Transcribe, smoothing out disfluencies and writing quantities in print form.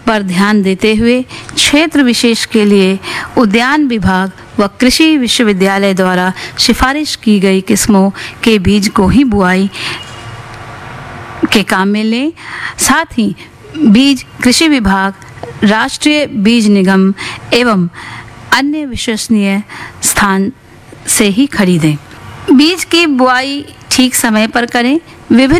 पर ध्यान देते हुए क्षेत्र विशेष के लिए उद्यान विभाग व कृषि विश्वविद्यालय द्वारा सिफारिश की गई किस्मों के बीज को ही बुआई के काम में लें। साथ ही बीज कृषि विभाग, राष्ट्रीय बीज निगम एवं अन्य विश्वसनीय स्थान से ही खरीदें। बीज की बुआई ठीक समय पर करें। विभिन्न